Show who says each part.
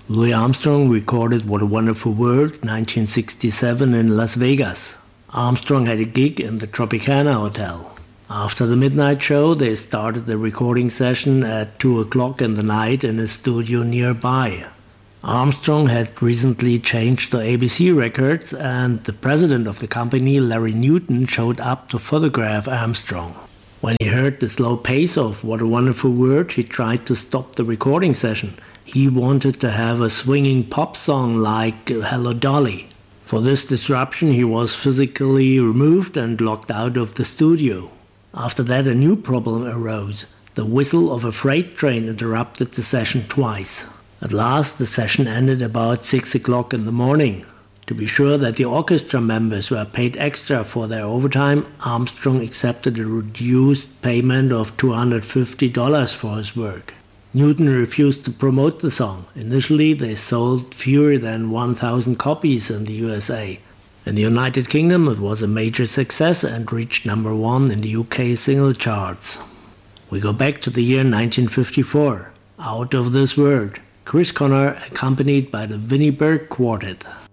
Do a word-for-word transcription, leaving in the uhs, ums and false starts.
Speaker 1: Louis Armstrong recorded What a Wonderful World nineteen sixty-seven in Las Vegas. Armstrong had a gig in the Tropicana Hotel. After the midnight show, they started the recording session at two o'clock in the night in a studio nearby. Armstrong had recently changed to A B C Records, and the president of the company, Larry Newton, showed up to photograph Armstrong. When he heard the slow pace of What a Wonderful World, he tried to stop the recording session. He wanted to have a swinging pop song like Hello Dolly. For this disruption, he was physically removed and locked out of the studio. After that, a new problem arose. The whistle of a freight train interrupted the session twice. At last, the session ended about six o'clock in the morning. To be sure that the orchestra members were paid extra for their overtime, Armstrong accepted a reduced payment of two hundred fifty dollars for his work. Newton refused to promote the song. Initially, they sold fewer than one thousand copies in the U S A. In the United Kingdom, it was a major success and reached number one in the U K single charts. We go back to the year nineteen fifty-four. Out of This World. Chris Connor, accompanied by the Vinnie Berg Quartet.